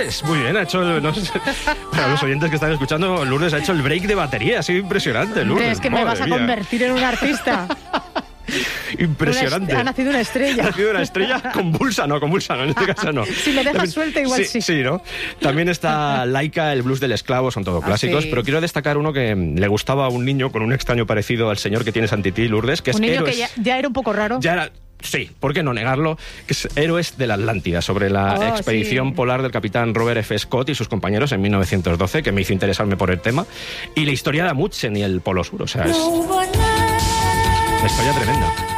Lourdes. Muy bien, ha hecho... No sé, para los oyentes que están escuchando, Lourdes ha hecho el break de batería. Ha sido impresionante, Lourdes. Es que me vas a convertir en un artista. Impresionante. Ha nacido una estrella. Ha nacido una estrella convulsa, no, en este caso no. Si me dejas suelta, igual sí. Sí, ¿no? También está Laika, el blues del esclavo, son todos clásicos, sí. pero quiero destacar uno que le gustaba a un niño con un extraño parecido al señor que tienes ante ti, Lourdes, que es un niño Héroes. que ya era un poco raro. Ya era... Sí, ¿por qué no negarlo? Que es Héroes de la Atlántida, sobre la expedición polar del capitán Robert F. Scott y sus compañeros en 1912, que me hizo interesarme por el tema, y la historia de Amundsen y el Polo Sur, o sea, es una historia tremenda.